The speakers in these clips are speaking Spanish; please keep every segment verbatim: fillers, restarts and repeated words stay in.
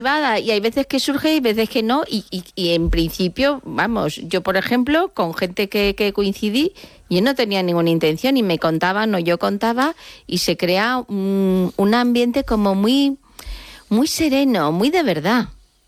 Y hay veces que surge y veces que no, y, y, y en principio, vamos, yo por ejemplo, con gente que, que coincidí, yo no tenía ninguna intención y me contaban o yo contaba y se crea un, un ambiente como muy, muy sereno, muy de verdad.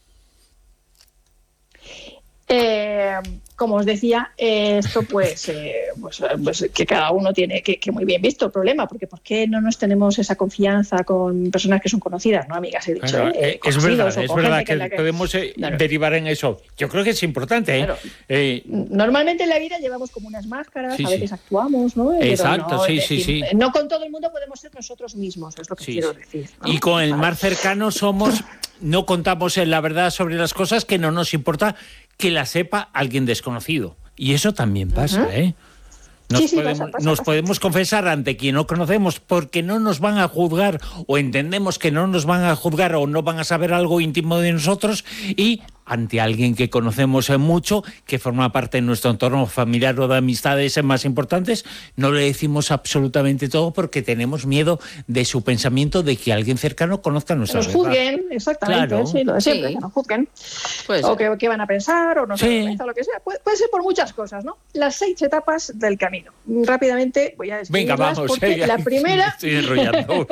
Eh, como os decía, eh, esto pues, eh, pues, pues que cada uno tiene que, que muy bien visto el problema, porque ¿por qué no nos tenemos esa confianza con personas que son conocidas, no amigas, he dicho? Claro, eh, es verdad, es verdad que, que, que podemos eh, claro. derivar en eso. Yo creo que es importante. ¿eh? Claro. Eh, Normalmente en la vida llevamos como unas máscaras, sí, a veces sí. actuamos, ¿no? Exacto, Pero no, sí, decir, sí, sí. No con todo el mundo podemos ser nosotros mismos, es lo que sí, quiero sí. decir, ¿no? Y con el vale. más cercano somos, no contamos la verdad sobre las cosas que no nos importa que la sepa alguien desconocido. Y eso también pasa, uh-huh. ¿eh? Nos, sí, sí, podemos, pasa, pasa, nos pasa. podemos confesar ante quien no conocemos porque no nos van a juzgar o entendemos que no nos van a juzgar o no van a saber algo íntimo de nosotros, y ante alguien que conocemos mucho, que forma parte de nuestro entorno familiar o de amistades más importantes, no le decimos absolutamente todo porque tenemos miedo de su pensamiento, de que alguien cercano conozca nuestra verdad. Nos juzguen, exactamente, claro. sí, lo de siempre, Sí. que nos juzguen. Pues, o que, que van a pensar, o no sí. sé, o lo que sea. Puede, puede ser por muchas cosas, ¿no? Las seis etapas del camino. Rápidamente voy a describirlas. Venga, vamos. Porque eh, la primera... estoy enrollando.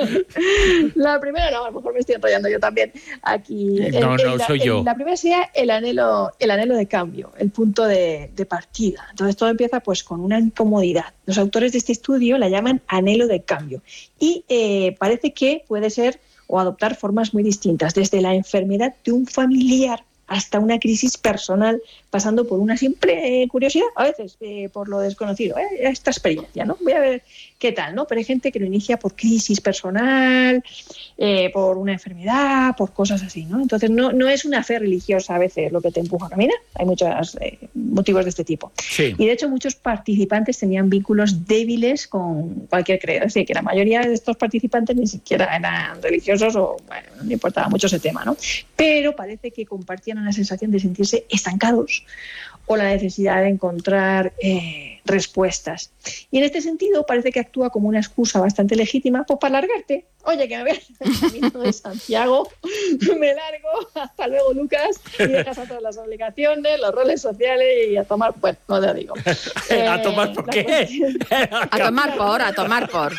la primera, no, a lo mejor me estoy enrollando yo también. Aquí. No, el, no, el, soy el, yo. La primera sería el anhelo, el anhelo de cambio, el punto de, de partida. Entonces todo empieza pues con una incomodidad. Los autores de este estudio la llaman anhelo de cambio. Y eh, parece que puede ser o adoptar formas muy distintas, desde la enfermedad de un familiar hasta una crisis personal, pasando por una simple curiosidad, a veces eh, por lo desconocido, ¿eh? esta experiencia, ¿no? Voy a ver qué tal, ¿no? Pero hay gente que lo inicia por crisis personal, eh, por una enfermedad, por cosas así, ¿no? Entonces no, no es una fe religiosa a veces lo que te empuja a caminar, hay muchos eh, motivos de este tipo. Sí. Y de hecho muchos participantes tenían vínculos débiles con cualquier credo, es decir, que la mayoría de estos participantes ni siquiera eran religiosos o, bueno, no le importaba mucho ese tema, ¿no? Pero parece que compartían la sensación de sentirse estancados o la necesidad de encontrar eh, respuestas. Y en este sentido parece que actúa como una excusa bastante legítima pues para largarte. Oye, que me veas el camino de Santiago, me largo, hasta luego Lucas, y dejas a todas las obligaciones, los roles sociales y a tomar, bueno, no te digo. Eh, ¿A tomar por qué? a tomar por, a tomar por.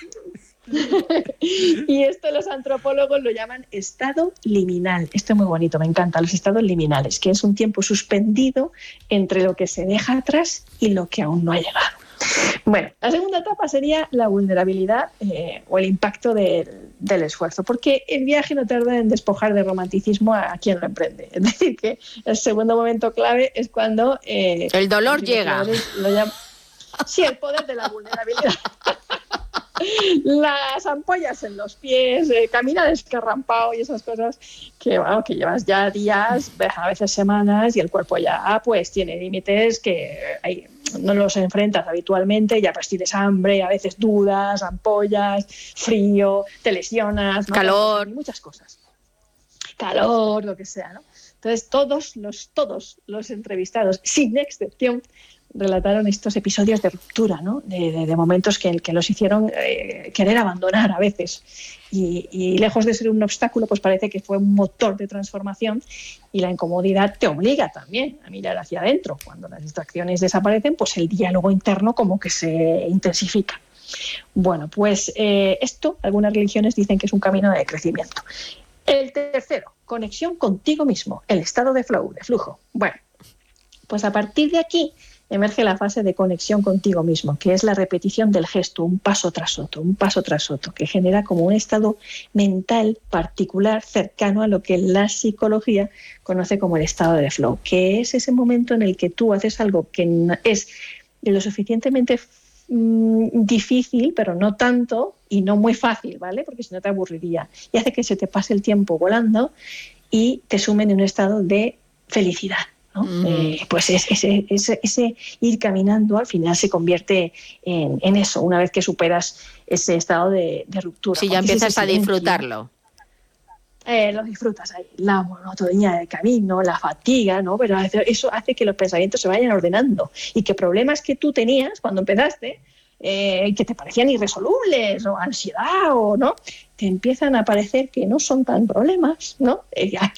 Y esto los antropólogos lo llaman estado liminal. Esto es muy bonito, me encanta, los estados liminales, que es un tiempo suspendido entre lo que se deja atrás y lo que aún no ha llegado. Bueno, la segunda etapa sería la vulnerabilidad eh, o el impacto de, del esfuerzo, porque el viaje no tarda en despojar de romanticismo a, a quien lo emprende. Es decir, que el segundo momento clave es cuando... Eh, el dolor llega. Lo llaman, sí, el poder de la vulnerabilidad. Las ampollas en los pies, eh, caminar escarrampado y esas cosas que, bueno, que llevas ya días, a veces semanas, y el cuerpo ya pues tiene límites que hay, no los enfrentas habitualmente, ya pues tienes hambre, a veces dudas, ampollas, frío, te lesionas, ¿no? Calor, muchas cosas, calor, lo que sea, ¿no? Entonces todos los, todos los entrevistados, sin excepción, relataron estos episodios de ruptura, ¿no? de, de, de momentos que, que los hicieron eh, querer abandonar a veces. Y, y lejos de ser un obstáculo, pues parece que fue un motor de transformación, y la incomodidad te obliga también a mirar hacia adentro. Cuando las distracciones desaparecen, pues el diálogo interno como que se intensifica. Bueno, pues eh, esto, algunas religiones dicen que es un camino de crecimiento. El tercero, conexión contigo mismo, el estado de flow, de flujo. Bueno, pues a partir de aquí emerge la fase de conexión contigo mismo, que es la repetición del gesto, un paso tras otro, un paso tras otro, que genera como un estado mental particular cercano a lo que la psicología conoce como el estado de flow, que es ese momento en el que tú haces algo que es lo suficientemente mmm, difícil, pero no tanto y no muy fácil, ¿vale? Porque si no te aburriría, y hace que se te pase el tiempo volando y te sumen en un estado de felicidad. ¿no? Mm. Eh, pues es, ese, ese, ese ir caminando al final se convierte en, en eso, una vez que superas ese estado de, de ruptura. Si ya empiezas a disfrutarlo. Eh, lo disfrutas ahí, la monotonía del camino, la fatiga, ¿no? Pero eso hace que los pensamientos se vayan ordenando y que problemas que tú tenías cuando empezaste eh, que te parecían irresolubles, o ansiedad, o no, te empiezan a parecer que no son tan problemas, ¿no? Eh,